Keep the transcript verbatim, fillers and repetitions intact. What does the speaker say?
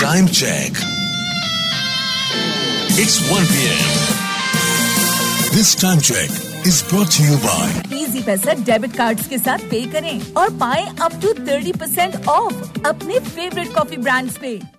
Time check. It's one p m This time check is brought to you by easy पैसा debit cards के साथ पे करें और पाएं up to thirty percent of अपने फेवरेट कॉफी ब्रांड्स पे।